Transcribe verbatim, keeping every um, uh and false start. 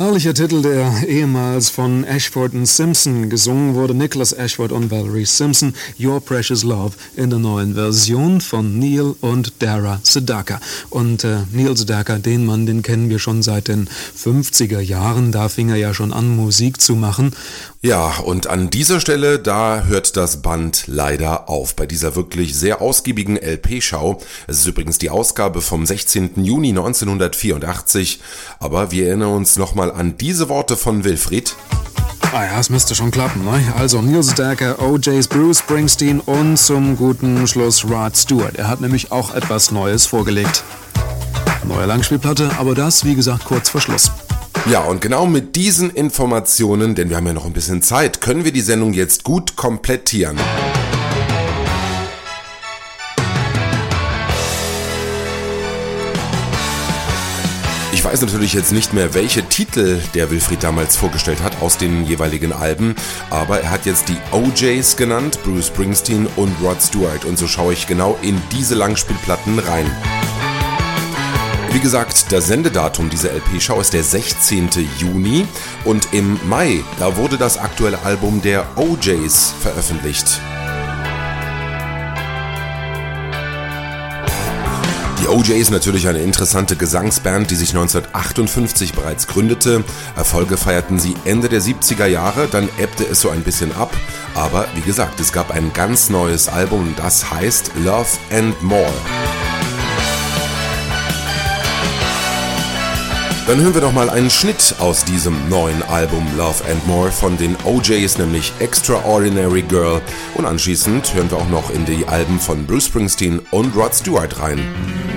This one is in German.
Herrlicher Titel, der ehemals von Ashford und Simpson gesungen wurde. Nicholas Ashford und Valerie Simpson, Your Precious Love, in der neuen Version von Neil und Dara Sedaka. Und äh, Neil Sedaka, den Mann, den kennen wir schon seit den fünfziger Jahren. Da fing er ja schon an, Musik zu machen. Ja, und an dieser Stelle, da hört das Band leider auf, bei dieser wirklich sehr ausgiebigen L P-Schau. Es ist übrigens die Ausgabe vom sechzehnten Juni neunzehnhundertvierundachtzig, aber wir erinnern uns nochmal an diese Worte von Wilfried. Ah ja, es müsste schon klappen, ne? Also Neil Sedaka, O Js, Bruce Springsteen und zum guten Schluss Rod Stewart. Er hat nämlich auch etwas Neues vorgelegt. Neue Langspielplatte, aber das, wie gesagt, kurz vor Schluss. Ja, und genau mit diesen Informationen, denn wir haben ja noch ein bisschen Zeit, können wir die Sendung jetzt gut komplettieren. Ich weiß natürlich jetzt nicht mehr, welche Titel der Wilfried damals vorgestellt hat aus den jeweiligen Alben, aber er hat jetzt die O Js genannt, Bruce Springsteen und Rod Stewart, und so schaue ich genau in diese Langspielplatten rein. Wie gesagt, das Sendedatum dieser L P-Schau ist der sechzehnten Juni und im Mai, da wurde das aktuelle Album der O Js veröffentlicht. Die O Js natürlich eine interessante Gesangsband, die sich neunzehnhundertachtundfünfzig bereits gründete. Erfolge feierten sie Ende der siebziger Jahre, dann ebbte es so ein bisschen ab. Aber wie gesagt, es gab ein ganz neues Album, das heißt Love and More. Dann hören wir doch mal einen Schnitt aus diesem neuen Album Love and More von den O Js, nämlich Extraordinary Girl. Und anschließend hören wir auch noch in die Alben von Bruce Springsteen und Rod Stewart rein.